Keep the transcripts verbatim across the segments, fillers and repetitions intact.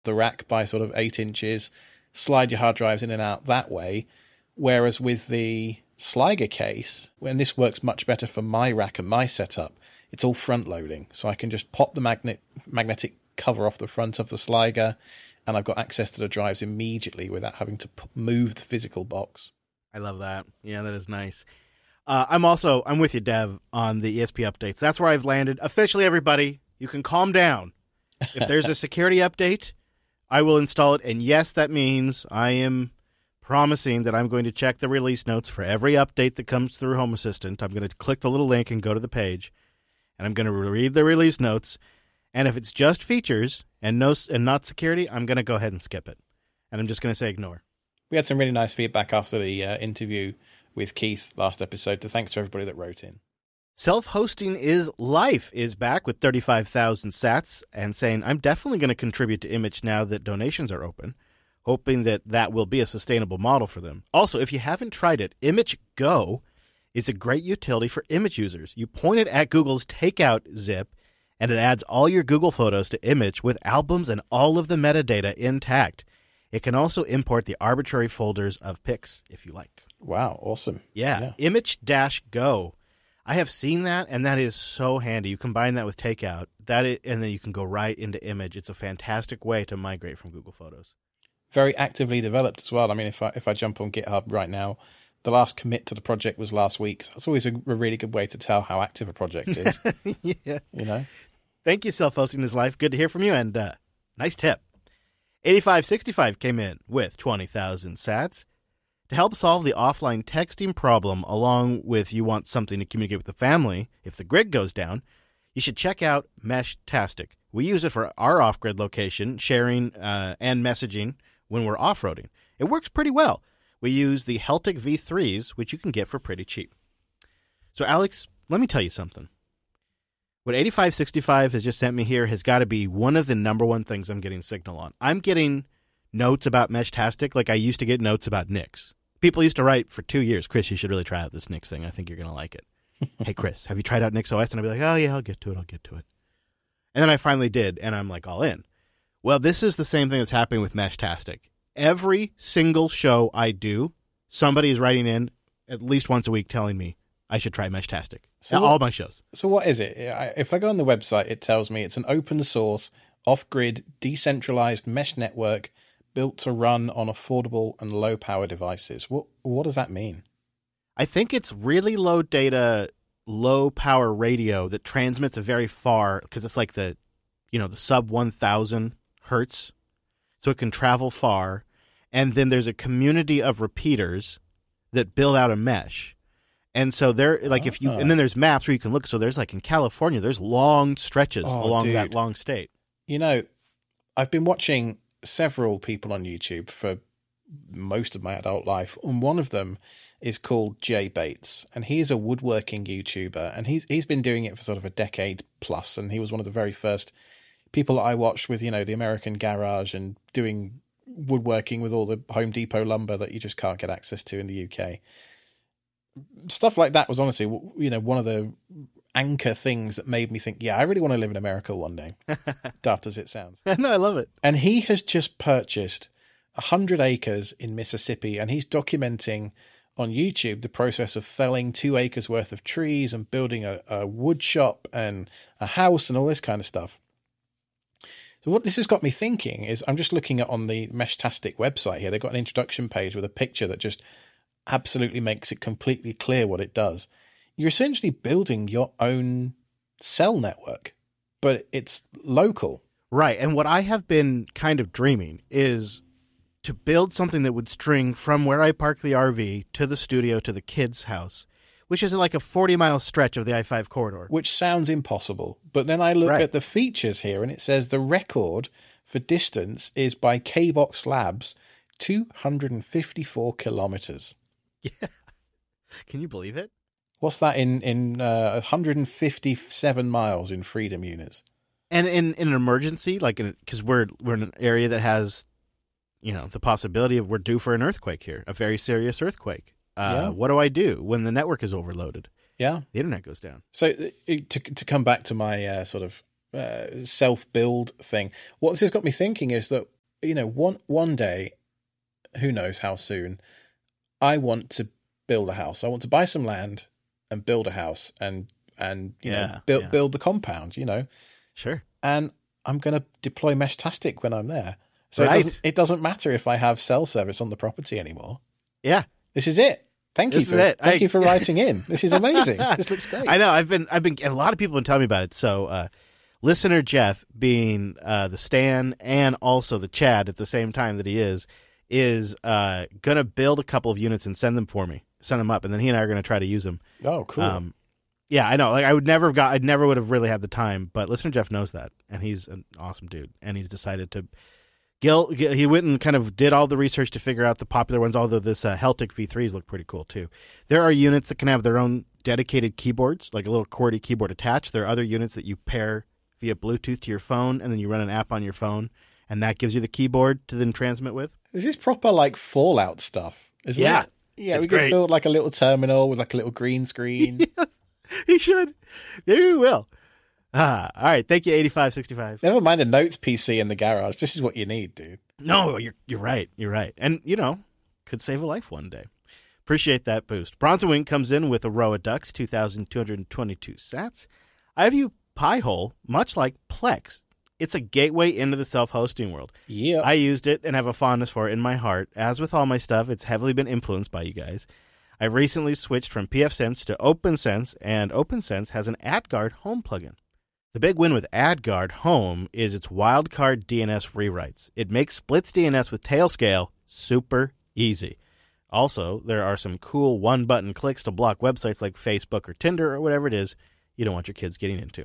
the rack by sort of eight inches, slide your hard drives in and out that way. Whereas with the Sliger case, and this works much better for my rack and my setup, it's all front loading. So I can just pop the magnet magnetic cover off the front of the Sliger, and I've got access to the drives immediately without having to p- move the physical box. I love that. Yeah, that is nice. Uh, I'm also, I'm with you, Dev, on the E S P updates. That's where I've landed. Officially, everybody, you can calm down. If there's a security update, I will install it. And yes, that means I am promising that I'm going to check the release notes for every update that comes through Home Assistant. I'm going to click the little link and go to the page, and I'm going to read the release notes. And if it's just features and no and not security, I'm going to go ahead and skip it. And I'm just going to say ignore. We had some really nice feedback after the uh, interview with Keith last episode, so thanks to everybody that wrote in. Self-hosting is life is back with thirty-five thousand sats and saying, I'm definitely going to contribute to Image now that donations are open, hoping that that will be a sustainable model for them. Also, if you haven't tried it, Image Go is a great utility for Image users. You point it at Google's Takeout zip, and it adds all your Google Photos to Image with albums and all of the metadata intact. It can also import the arbitrary folders of pics if you like. Wow, awesome. Yeah, yeah. Image-Go. I have seen that, and that is so handy. You combine that with Takeout, that is, and then you can go right into Image. It's a fantastic way to migrate from Google Photos. Very actively developed as well. I mean, if I if I jump on GitHub right now, the last commit to the project was last week. So that's always a, a really good way to tell how active a project is. Yeah. You know? Thank you, Self-Hosting is Life. Good to hear from you, and uh, nice tip. eighty-five sixty-five came in with twenty thousand sats. To help solve the offline texting problem, along with you want something to communicate with the family, if the grid goes down, you should check out Meshtastic. We use it for our off-grid location, sharing, uh, and messaging when we're off-roading. It works pretty well. We use the Heltic V threes, which you can get for pretty cheap. So, Alex, let me tell you something. What eighty-five sixty-five has just sent me here has got to be one of the number one things I'm getting signal on. I'm getting notes about Meshtastic like I used to get notes about Nix. People used to write for two years, Chris, you should really try out this Nix thing. I think you're going to like it. Hey, Chris, have you tried out Nix O S? And I'd be like, oh, yeah, I'll get to it. I'll get to it. And then I finally did, and I'm like all in. Well, this is the same thing that's happening with Meshtastic. Every single show I do, somebody is writing in at least once a week telling me I should try Meshtastic. So all what, my shows. So what is it? If I go on the website, it tells me it's an open source, off-grid, decentralized mesh network built to run on affordable and low-power devices. What what does that mean? I think it's really low data, low-power radio that transmits a very far, because it's like the, you know, the sub one thousand hertz, so it can travel far. And then there's a community of repeaters that build out a mesh. And so there, like, if you, and then there's maps where you can look. So there's, like, in California, there's long stretches oh, along dude. that long state. You know, I've been watching several people on YouTube for most of my adult life, and one of them is called Jay Bates, and he's a woodworking YouTuber, and he's he's been doing it for sort of a decade plus, and he was one of the very first people that I watched with, you know, the American Garage and doing woodworking with all the Home Depot lumber that you just can't get access to in the U K. Stuff like that was honestly, you know, one of the anchor things that made me think, yeah, I really want to live in America one day. Daft as it sounds. No, I love it. And he has just purchased one hundred acres in Mississippi, and he's documenting on YouTube the process of felling two acres worth of trees and building a, a wood shop and a house and all this kind of stuff. So what this has got me thinking is, I'm just looking at on the Meshtastic website here, they've got an introduction page with a picture that just absolutely makes it completely clear what it does. You're essentially building your own cell network, but it's local. Right. And what I have been kind of dreaming is to build something that would string from where I park the R V to the studio to the kids' house, which is like a forty-mile stretch of the I five corridor. Which sounds impossible. But then I look right. at the features here, and it says the record for distance is by K-Box Labs, two hundred fifty-four kilometers. Yeah. Can you believe it? What's that in, in uh, one hundred fifty-seven miles in freedom units? And in, in an emergency, like, because we're, we're in an area that has, you know, the possibility of we're due for an earthquake here, a very serious earthquake. Uh, yeah. What do I do when the network is overloaded? Yeah. The internet goes down. So to to come back to my uh, sort of uh, self-build thing. What this has got me thinking is that, you know, one one day, who knows how soon, I want to build a house. I want to buy some land and build a house and and you Yeah, know build yeah. build the compound. You know, Sure. and I'm going to deploy Meshtastic when I'm there. So Right. it doesn't it doesn't matter if I have cell service on the property anymore. Yeah. This is it. Thank you This for is it. thank I- you for writing in. This is amazing. This looks great. I know. I've been, I've been, a lot of people have been telling me about it. So, uh, listener Jeff, being uh, the Stan and also the Chad at the same time that he is, is uh, going to build a couple of units and send them for me, send them up, and then he and I are going to try to use them. Oh, cool. Um, yeah, I know. Like, I would never have got, I never would have really had the time, but listener Jeff knows that, and he's an awesome dude, and he's decided to. Gil, he went and kind of did all the research to figure out the popular ones, although this uh, Heltic V threes look pretty cool too. There are units that can have their own dedicated keyboards, like a little QWERTY keyboard attached. There are other units that you pair via Bluetooth to your phone, and then you run an app on your phone, and that gives you the keyboard to then transmit with. This is proper like Fallout stuff, isn't Yeah. it? Yeah, It's we could great. build like a little terminal with like a little green screen. He should. Maybe we will. Ah, all right. Thank you, eighty-five sixty-five. Never mind a notes P C in the garage. This is what you need, dude. No, you're you're right. You're right. And, you know, could save a life one day. Appreciate that boost. Bronson Wing comes in with Aroa Ducks, two thousand two hundred twenty-two sats. I view Pi-hole much like Plex. It's a gateway into the self-hosting world. Yeah. I used it and have a fondness for it in my heart. As with all my stuff, it's heavily been influenced by you guys. I recently switched from pfSense to OpenSense, and OpenSense has an AdGuard home plugin. The big win with AdGuard Home is its wildcard D N S rewrites. It makes splits D N S with Tailscale super easy. Also, there are some cool one-button clicks to block websites like Facebook or Tinder or whatever it is you don't want your kids getting into.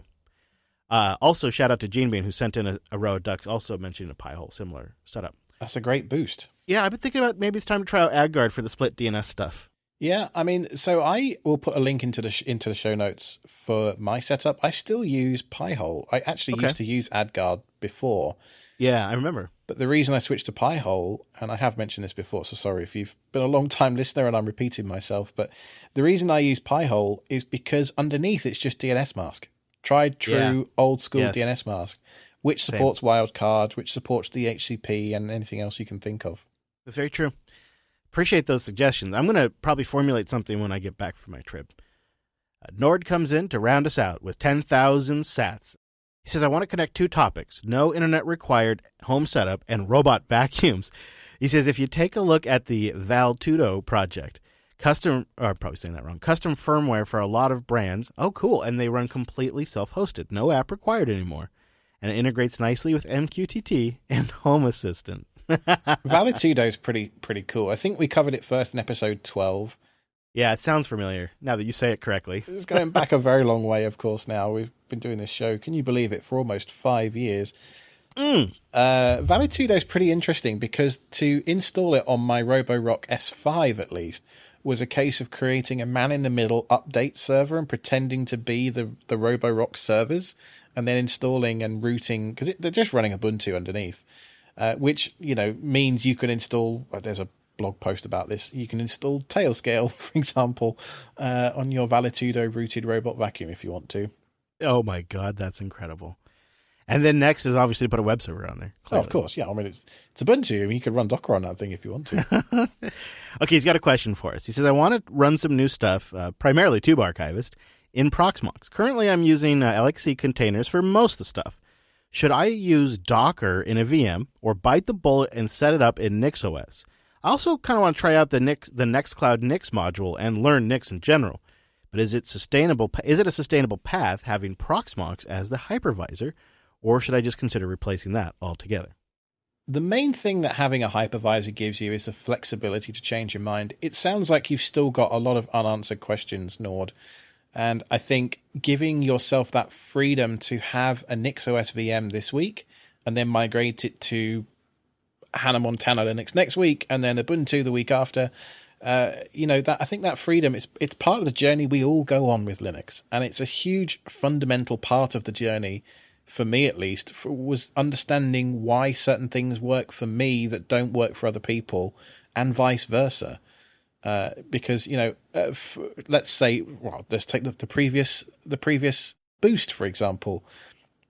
Uh, also, shout out to Gene Bean, who sent in a, a row of ducks, also mentioning a Pi-hole, similar setup. That's a great boost. Yeah, I've been thinking about maybe it's time to try out AdGuard for the split D N S stuff. Yeah, I mean, so I will put a link into the sh- into the show notes for my setup. I still use Pi-hole. I actually Okay. used to use AdGuard before, Yeah, I remember. but the reason I switched to Pi-hole, and I have mentioned this before, so sorry if you've been a long time listener and I'm repeating myself, but the reason I use Pi-hole is because underneath it's just D N S mask. Tried, true, Yeah. old school Yes. D N S mask, which Same. supports wildcard, which supports the H C P and anything else you can think of. That's very true. Appreciate those suggestions. I'm going to probably formulate something when I get back from my trip. Uh, Nord comes in to round us out with ten thousand sats. He says, I want to connect two topics, no internet required home setup and robot vacuums. He says, if you take a look at the Valtudo project, custom, or I'm probably saying that wrong, custom firmware for a lot of brands. Oh, cool. And they run completely self-hosted. No app required anymore. And it integrates nicely with M Q T T and Home Assistant. Valitudo is pretty pretty cool. I think we covered it first in episode twelve. Yeah, it sounds familiar now that you say it correctly. It's going back a very long way, of course, now. We've been doing this show, can you believe it, for almost five years. Mm. Uh, Valitudo is pretty interesting because to install it on my Roborock S five, at least, was a case of creating a man-in-the-middle update server and pretending to be the, the Roborock servers, and then installing and rooting, because they're just running Ubuntu underneath. Uh, which, you know, means you can install, well, there's a blog post about this, you can install Tailscale, for example, uh, on your Valitudo rooted robot vacuum if you want to. Oh my God, that's incredible. And then next is obviously to put a web server on there. Oh, of course, yeah. I mean, it's, it's Ubuntu. I mean, you could run Docker on that thing if you want to. Okay, he's got a question for us. He says, I want to run some new stuff, uh, primarily Tube Archivist, in Proxmox. Currently, I'm using uh, L X C containers for most of the stuff. Should I use Docker in a V M or bite the bullet and set it up in NixOS? I also kind of want to try out the Nix, the Nextcloud Nix module and learn Nix in general. But is it sustainable? Is it a sustainable path having Proxmox as the hypervisor, or should I just consider replacing that altogether? The main thing that having a hypervisor gives you is the flexibility to change your mind. It sounds like you've still got a lot of unanswered questions, Nord. And I think giving yourself that freedom to have a NixOS V M this week and then migrate it to Hannah Montana Linux next week and then Ubuntu the week after, uh, you know, that I think that freedom is it's part of the journey we all go on with Linux. And it's a huge fundamental part of the journey, for me at least, for, was understanding why certain things work for me that don't work for other people and vice versa. Uh, because, you know, uh, f- let's say, well, let's take the, the previous the previous boost, for example.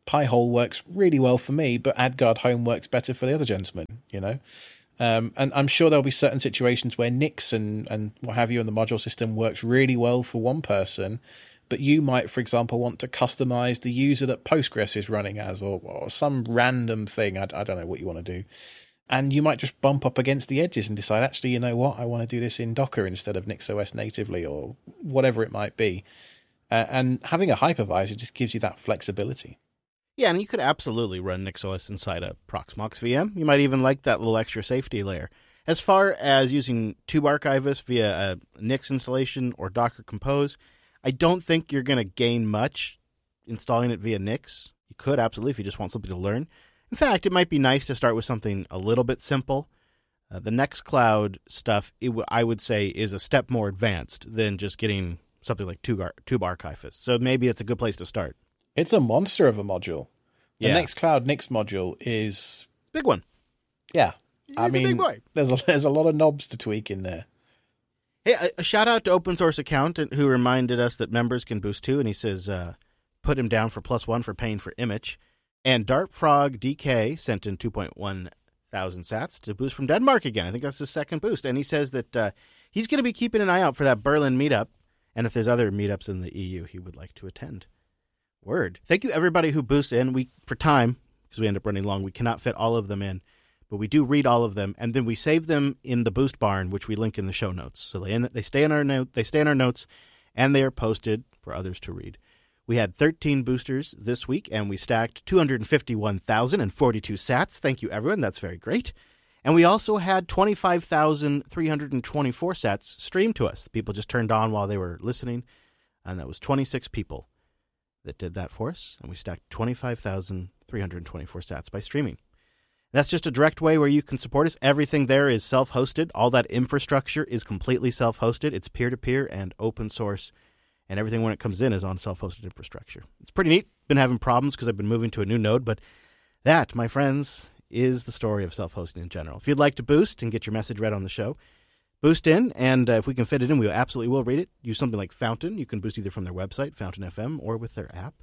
Pi-hole works really well for me, but AdGuard Home works better for the other gentleman, you know? Um, and I'm sure there'll be certain situations where Nix and, and what have you in the module system works really well for one person, but you might, for example, want to customize the user that Postgres is running as, or, or some random thing. I, I don't know what you want to do. And you might just bump up against the edges and decide, actually, you know what, I want to do this in Docker instead of NixOS natively, or whatever it might be. Uh, and having a hypervisor just gives you that flexibility. Yeah, and you could absolutely run NixOS inside a Proxmox V M. You might even like that little extra safety layer. As far as using TubeArchivist via a Nix installation or Docker Compose, I don't think you're going to gain much installing it via Nix. You could, absolutely, if you just want something to learn. In fact, it might be nice to start with something a little bit simple. Uh, the Nextcloud stuff, it w- I would say, is a step more advanced than just getting something like Tube, TubeArchivist. So maybe it's a good place to start. It's a monster of a module. The Yeah. Nextcloud Nix module is... Big one. Yeah. He's I a big mean, boy. there's a, there's a lot of knobs to tweak in there. Hey, a, a shout out to Open Source Accountant who reminded us that members can boost too, and he says, uh, put him down for plus one for paying for image. And Dartfrog D K sent in two point one thousand sats to boost from Denmark again. I think that's his second boost. And he says that uh, he's going to be keeping an eye out for that Berlin meetup. And if there's other meetups in the E U, he would like to attend. Word. Thank you, everybody who boosts in. We, for time, because we end up running long, we cannot fit all of them in. But we do read all of them, and then we save them in the Boost Barn, which we link in the show notes. So they in, they stay in our note, they stay in our notes, and they are posted for others to read. We had thirteen boosters this week, and we stacked two hundred fifty-one thousand forty-two sats. Thank you, everyone. That's very great. And we also had twenty-five thousand three hundred twenty-four sats streamed to us. People just turned on while they were listening, and that was twenty-six people that did that for us. And we stacked twenty-five thousand three hundred twenty-four sats by streaming. That's just a direct way where you can support us. Everything there is self-hosted. All that infrastructure is completely self-hosted. It's peer-to-peer and open source. And everything when it comes in is on self-hosted infrastructure. It's pretty neat. Been having problems because I've been moving to a new node, but that, my friends, is the story of self-hosting in general. If you'd like to boost and get your message read on the show, boost in, and uh, if we can fit it in, we absolutely will read it. Use something like Fountain. You can boost either from their website, Fountain F M, or with their app.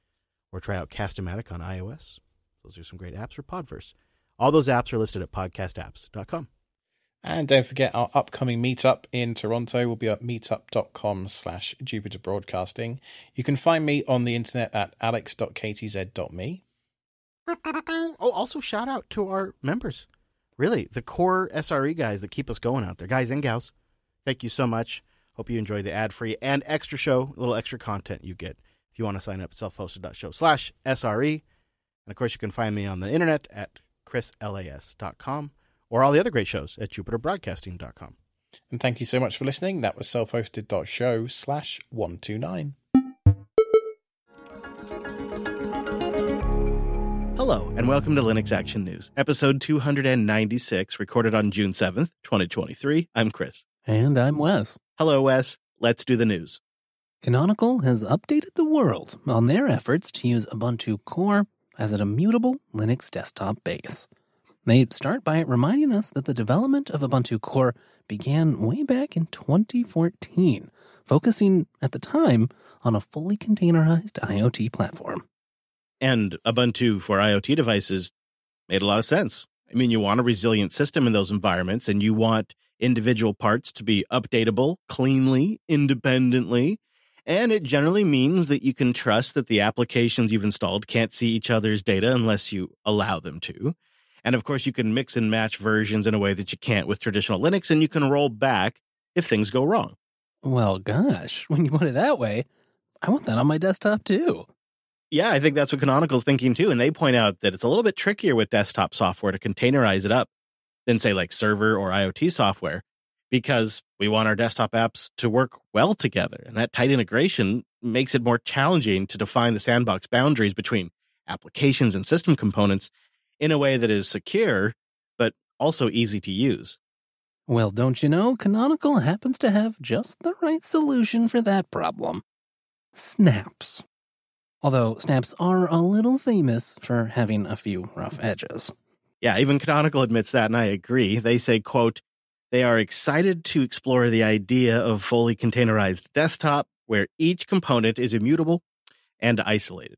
Or try out Cast-O-Matic on iOS. Those are some great apps for Podverse. All those apps are listed at podcast apps dot com. And don't forget our upcoming meetup in Toronto will be at meetup.com slash Jupiter Broadcasting. You can find me on the internet at alex dot k t z dot m e. Oh, also shout out to our members. Really, the core S R E guys that keep us going out there. Guys and gals, thank you so much. Hope you enjoy the ad-free and extra show, a little extra content you get. If you want to sign up, self-hosted.show slash SRE. And, of course, you can find me on the internet at chris las dot com or all the other great shows at jupiter broadcasting dot com. And thank you so much for listening. That was self-hosted.show slash 129. Hello, and welcome to Linux Action News, episode two hundred ninety-six, recorded on June seventh, twenty twenty-three. I'm Chris. And I'm Wes. Hello, Wes. Let's do the news. Canonical has updated the world on their efforts to use Ubuntu Core as an immutable Linux desktop base. They start by reminding us that the development of Ubuntu Core began way back in twenty fourteen, focusing at the time on a fully containerized IoT platform. And Ubuntu for IoT devices made a lot of sense. I mean, you want a resilient system in those environments, and you want individual parts to be updatable cleanly, independently. And it generally means that you can trust that the applications you've installed can't see each other's data unless you allow them to. And of course, you can mix and match versions in a way that you can't with traditional Linux, and you can roll back if things go wrong. Well, gosh, when you put it that way, I want that on my desktop too. Yeah, I think that's what Canonical's thinking too. And they point out that it's a little bit trickier with desktop software to containerize it up than, say, like server or IoT software, because we want our desktop apps to work well together. And that tight integration makes it more challenging to define the sandbox boundaries between applications and system components in a way that is secure, but also easy to use. Well, don't you know, Canonical happens to have just the right solution for that problem. Snaps. Although snaps are a little famous for having a few rough edges. Yeah, even Canonical admits that, and I agree. They say, quote, they are excited to explore the idea of fully containerized desktop where each component is immutable and isolated.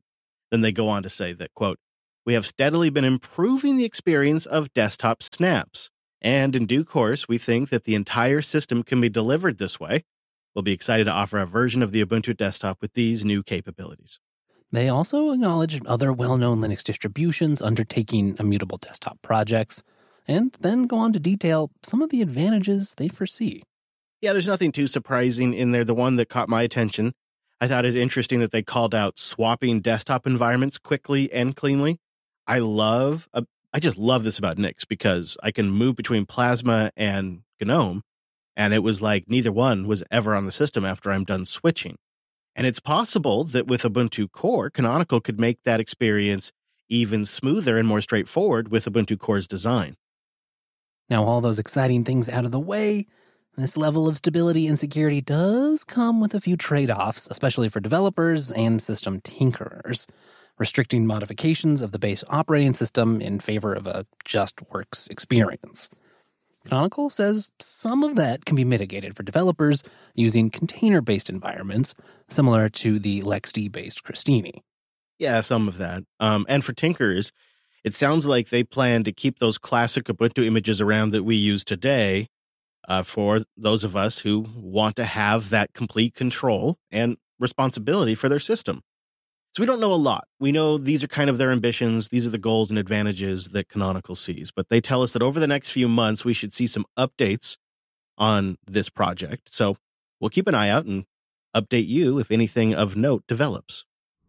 Then they go on to say that, quote, "We have steadily been improving the experience of desktop snaps, and in due course, we think that the entire system can be delivered this way. We'll be excited to offer a version of the Ubuntu desktop with these new capabilities." They also acknowledge other well-known Linux distributions undertaking immutable desktop projects, and then go on to detail some of the advantages they foresee. Yeah, there's nothing too surprising in there. The one that caught my attention, I thought is interesting that they called out swapping desktop environments quickly and cleanly. I love, uh, I just love this about Nix because I can move between Plasma and GNOME, and it was like neither one was ever on the system after I'm done switching. And it's possible that with Ubuntu Core, Canonical could make that experience even smoother and more straightforward with Ubuntu Core's design. Now, all those exciting things out of the way, this level of stability and security does come with a few trade-offs, especially for developers and system tinkerers, restricting modifications of the base operating system in favor of a just works experience. Canonical says some of that can be mitigated for developers using container-based environments, similar to the LXD-based Crostini. Yeah, some of that. Um, and for tinkerers, it sounds like they plan to keep those classic Ubuntu images around that we use today uh, for those of us who want to have that complete control and responsibility for their system. So we don't know a lot. We know these are kind of their ambitions. These are the goals and advantages that Canonical sees. But they tell us that over the next few months, we should see some updates on this project. So we'll keep an eye out and update you if anything of note develops.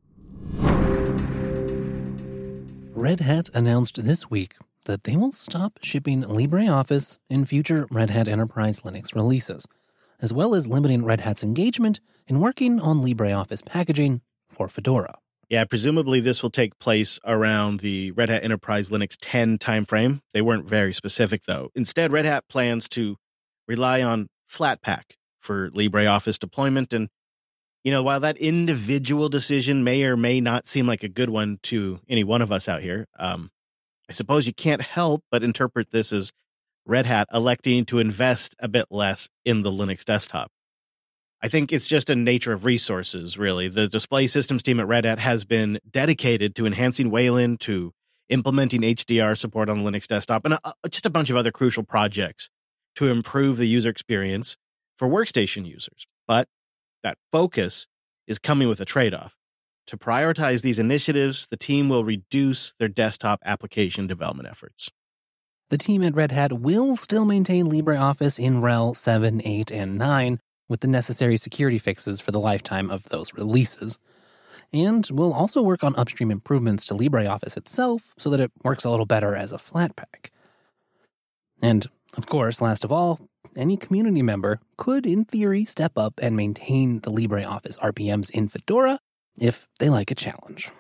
Red Hat announced this week that they will stop shipping LibreOffice in future Red Hat Enterprise Linux releases, as well as limiting Red Hat's engagement in working on LibreOffice packaging for Fedora. Yeah, presumably this will take place around the Red Hat Enterprise Linux ten timeframe. They weren't very specific, though. Instead, Red Hat plans to rely on Flatpak for LibreOffice deployment. And, you know, while that individual decision may or may not seem like a good one to any one of us out here, um, I suppose you can't help but interpret this as Red Hat electing to invest a bit less in the Linux desktop. I think it's just a nature of resources, really. The display systems team at Red Hat has been dedicated to enhancing Wayland, to implementing H D R support on the Linux desktop, and a, just a bunch of other crucial projects to improve the user experience for workstation users. But that focus is coming with a trade-off. To prioritize these initiatives, the team will reduce their desktop application development efforts. The team at Red Hat will still maintain LibreOffice in R H E L seven, eight, and nine, with the necessary security fixes for the lifetime of those releases. And we'll also work on upstream improvements to LibreOffice itself so that it works a little better as a Flatpak. And, of course, last of all, any community member could, in theory, step up and maintain the LibreOffice R P Ms in Fedora if they like a challenge.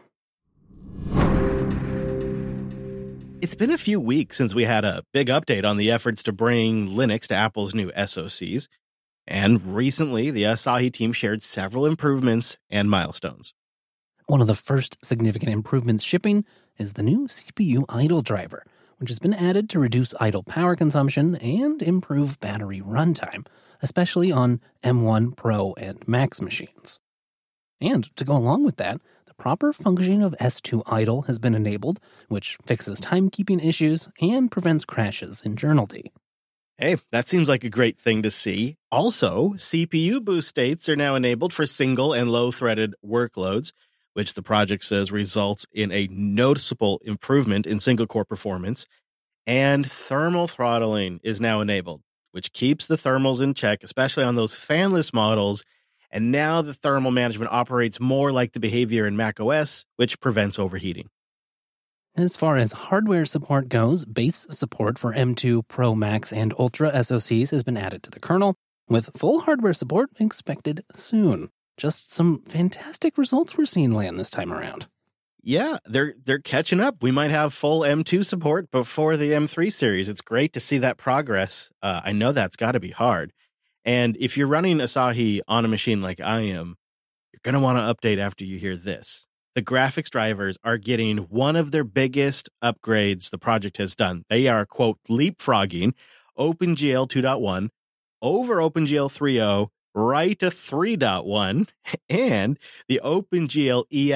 It's been a few weeks since we had a big update on the efforts to bring Linux to Apple's new S O Cs. And recently, the Asahi team shared several improvements and milestones. One of the first significant improvements shipping is the new C P U idle driver, which has been added to reduce idle power consumption and improve battery runtime, especially on M one Pro and Max machines. And to go along with that, the proper functioning of S two idle has been enabled, which fixes timekeeping issues and prevents crashes in journalD. Hey, that seems like a great thing to see. Also, C P U boost states are now enabled for single and low-threaded workloads, which the project says results in a noticeable improvement in single-core performance. And thermal throttling is now enabled, which keeps the thermals in check, especially on those fanless models. And now the thermal management operates more like the behavior in macOS, which prevents overheating. As far as hardware support goes, base support for M two Pro, Max, and Ultra S O Cs has been added to the kernel, with full hardware support expected soon. Just some fantastic results we're seeing land this time around. Yeah, they're they're catching up. We might have full M two support before the M three series. It's great to see that progress. Uh, I know that's got to be hard. And if you're running Asahi on a machine like I am, you're going to want to update after you hear this. The graphics drivers are getting one of their biggest upgrades the project has done. They are, quote, leapfrogging OpenGL two point one over OpenGL three point oh right to three point one and the OpenGL E S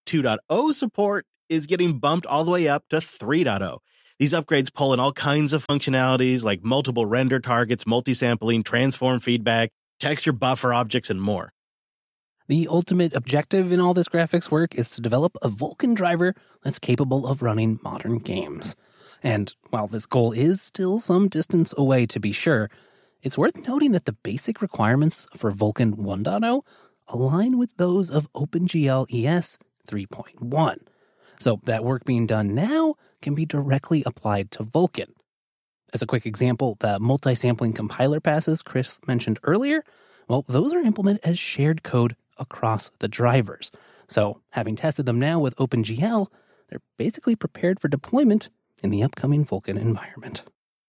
two point oh support is getting bumped all the way up to three point oh. These upgrades pull in all kinds of functionalities like multiple render targets, multi-sampling, transform feedback, texture buffer objects, and more. The ultimate objective in all this graphics work is to develop a Vulkan driver that's capable of running modern games. And while this goal is still some distance away to be sure, it's worth noting that the basic requirements for Vulkan one point oh align with those of OpenGL E S three point one. So that work being done now can be directly applied to Vulkan. As a quick example, the multi-sampling compiler passes Chris mentioned earlier, well, those are implemented as shared code across the drivers. So having tested them now with OpenGL, they're basically prepared for deployment in the upcoming Vulkan environment.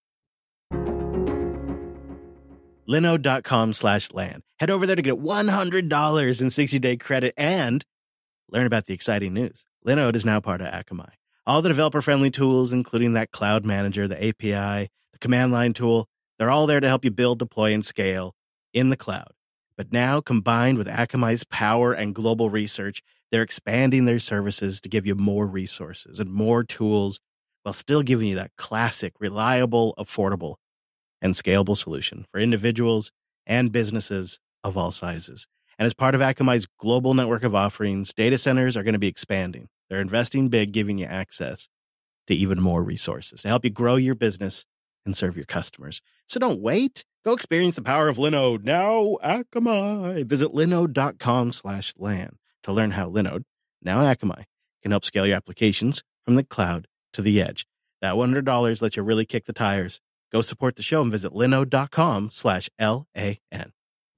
Linode.com slash LAN. Head over there to get one hundred dollars in sixty-day credit and learn about the exciting news. Linode is now part of Akamai. All the developer-friendly tools, including that cloud manager, the A P I, the command line tool, they're all there to help you build, deploy, and scale in the cloud. But now, combined with Akamai's power and global research, they're expanding their services to give you more resources and more tools while still giving you that classic, reliable, affordable, and scalable solution for individuals and businesses of all sizes. And as part of Akamai's global network of offerings, data centers are going to be expanding. They're investing big, giving you access to even more resources to help you grow your business and serve your customers. So don't wait. Go experience the power of Linode. Now Akamai. Visit linode.com slash LAN to learn how Linode, now Akamai, can help scale your applications from the cloud to the edge. That one hundred dollars lets you really kick the tires. Go support the show and visit linode.com slash L-A-N.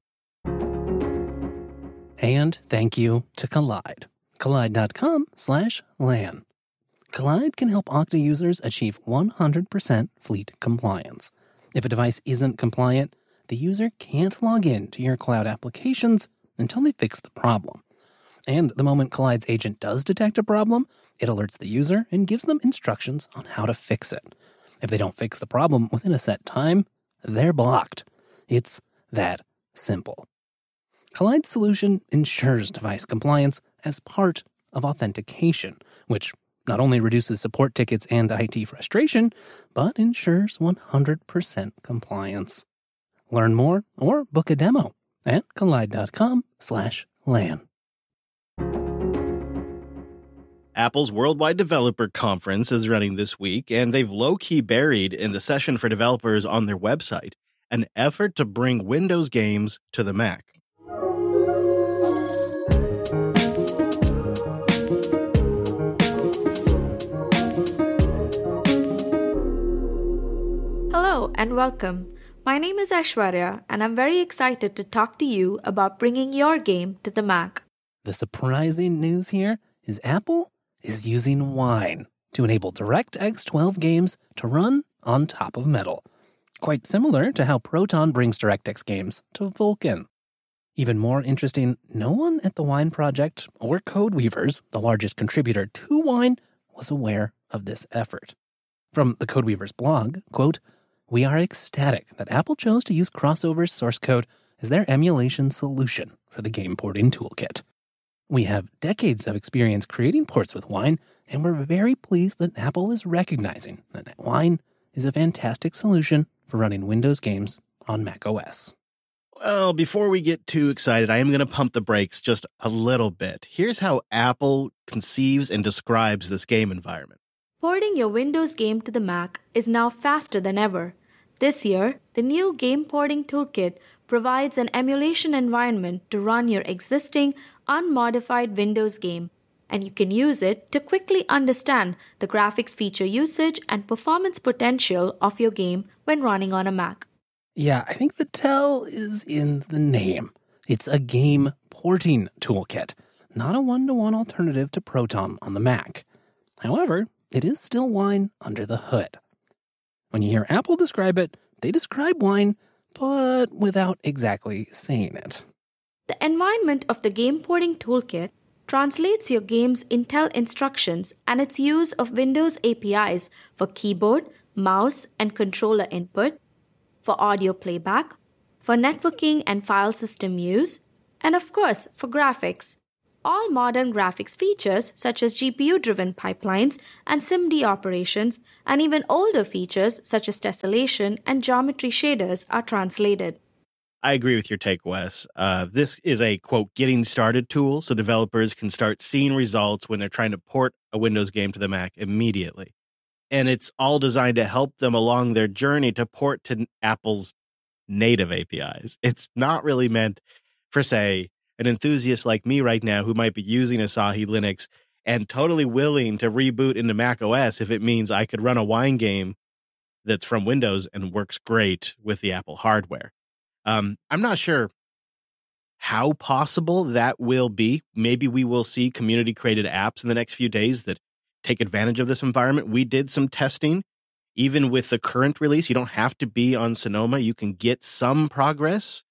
And thank you to Kolide. Kolide.com slash LAN. Kolide can help Okta users achieve one hundred percent fleet compliance. If a device isn't compliant, the user can't log in to your cloud applications until they fix the problem. And the moment Kollide's agent does detect a problem, it alerts the user and gives them instructions on how to fix it. If they don't fix the problem within a set time, they're blocked. It's that simple. Kollide's solution ensures device compliance as part of authentication, which not only reduces support tickets and I T frustration, but ensures one hundred percent compliance. Learn more or book a demo at Kolide.com slash LAN. Apple's Worldwide Developer Conference is running this week, and they've low-key buried in the session for developers on their website an effort to bring Windows games to the Mac. Hello and welcome. My name is Aishwarya, and I'm very excited to talk to you about bringing your game to the Mac. The surprising news here is Apple is using Wine to enable DirectX twelve games to run on top of Metal. Quite similar to how Proton brings DirectX games to Vulkan. Even more interesting, no one at the Wine project or Codeweavers, the largest contributor to Wine, was aware of this effort. From the Codeweavers blog, quote, "We are ecstatic that Apple chose to use Crossover's source code as their emulation solution for the game porting toolkit. We have decades of experience creating ports with Wine, and we're very pleased that Apple is recognizing that Wine is a fantastic solution for running Windows games on macOS." Well, before we get too excited, I am going to pump the brakes just a little bit. Here's how Apple conceives and describes this game environment. Porting your Windows game to the Mac is now faster than ever. This year, the new Game Porting Toolkit provides an emulation environment to run your existing, unmodified Windows game, and you can use it to quickly understand the graphics feature usage and performance potential of your game when running on a Mac. Yeah, I think the tell is in the name. It's a game porting toolkit, not a one-to-one alternative to Proton on the Mac. However, it is still Wine under the hood. When you hear Apple describe it, they describe Wine, but without exactly saying it. The environment of the Game Porting Toolkit translates your game's Intel instructions and its use of Windows A P Is for keyboard, mouse, and controller input, for audio playback, for networking and file system use, and of course for graphics. All modern graphics features such as G P U-driven pipelines and SIMD operations, and even older features such as tessellation and geometry shaders are translated. I agree with your take, Wes. Uh, this is a, quote, getting started tool, so developers can start seeing results when they're trying to port a Windows game to the Mac immediately. And it's all designed to help them along their journey to port to Apple's native A P Is. It's not really meant for, say, an enthusiast like me right now who might be using Asahi Linux and totally willing to reboot into Mac O S if it means I could run a wine game that's from Windows and works great with the Apple hardware. Um, I'm not sure how possible that will be. Maybe we will see community-created apps in the next few days that take advantage of this environment. We did some testing. Even with the current release, you don't have to be on Sonoma. You can get some progress.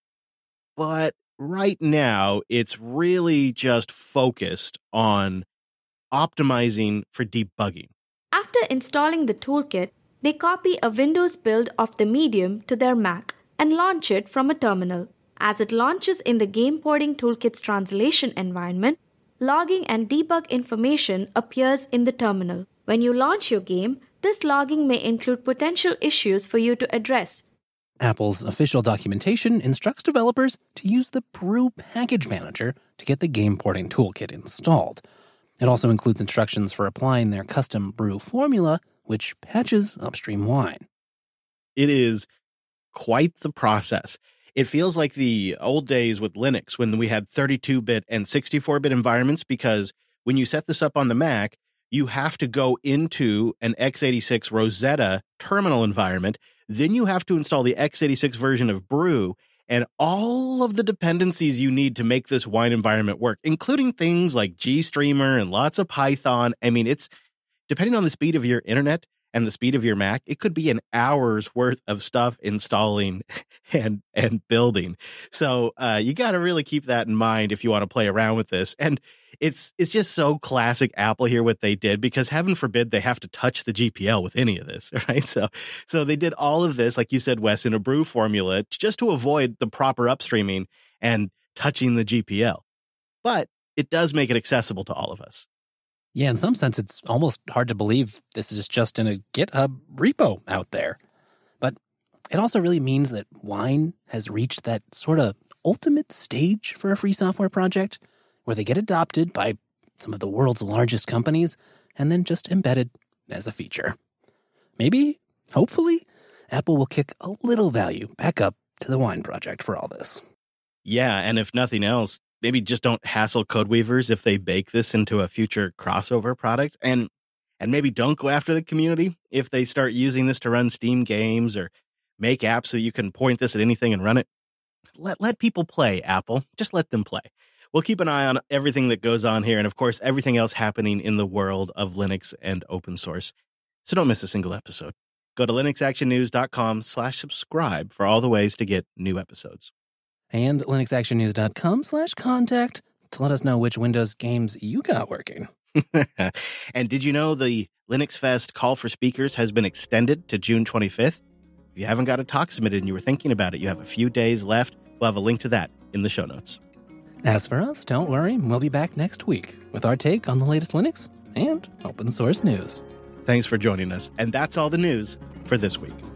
But right now, it's really just focused on optimizing for debugging. After installing the toolkit, they copy a Windows build of the Medium to their Mac and launch it from a terminal. As it launches in the Game Porting Toolkit's translation environment, logging and debug information appears in the terminal. When you launch your game, this logging may include potential issues for you to address. Apple's official documentation instructs developers to use the Brew Package Manager to get the Game Porting Toolkit installed. It also includes instructions for applying their custom brew formula, which patches upstream wine. It is quite the process. It feels like the old days with Linux when we had thirty-two bit and sixty-four bit environments, because when you set this up on the Mac, you have to go into an x eighty-six Rosetta terminal environment. Then you have to install the x eighty-six version of Brew and all of the dependencies you need to make this wine environment work, including things like GStreamer and lots of Python. I mean, it's depending on the speed of your internet and the speed of your Mac, it could be an hour's worth of stuff installing and and building. So uh, you got to really keep that in mind if you want to play around with this. And it's it's just so classic Apple here what they did, because heaven forbid they have to touch the G P L with any of this, right? So so they did all of this, like you said, Wes, in a brew formula just to avoid the proper upstreaming and touching the G P L. But it does make it accessible to all of us. Yeah, in some sense, it's almost hard to believe this is just in a GitHub repo out there. But it also really means that Wine has reached that sort of ultimate stage for a free software project where they get adopted by some of the world's largest companies and then just embedded as a feature. Maybe, hopefully, Apple will kick a little value back up to the Wine project for all this. Yeah, and if nothing else, maybe just don't hassle code weavers if they bake this into a future crossover product, and and maybe don't go after the community if they start using this to run Steam games or make apps so you can point this at anything and run it. Let let people play, Apple. Just let them play. We'll keep an eye on everything that goes on here and, of course, everything else happening in the world of Linux and open source. So don't miss a single episode. Go to linuxactionnews.com slash subscribe for all the ways to get new episodes. And linuxactionnews.com slash contact to let us know which Windows games you got working. And did you know the Linux Fest call for speakers has been extended to June twenty-fifth? If you haven't got a talk submitted and you were thinking about it, you have a few days left. We'll have a link to that in the show notes. As for us, don't worry, we'll be back next week with our take on the latest Linux and open source news. Thanks for joining us. And that's all the news for this week.